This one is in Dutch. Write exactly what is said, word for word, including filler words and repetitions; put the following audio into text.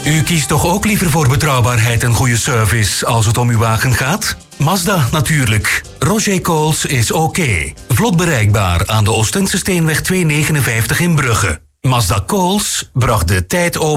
U kiest toch ook liever voor betrouwbaarheid en goede service als het om uw wagen gaat? Mazda natuurlijk. Roger Coles is oké. Vlot bereikbaar aan de Oostense Steenweg tweehonderdnegenenvijftig in Brugge. Mazda Coles bracht de tijd open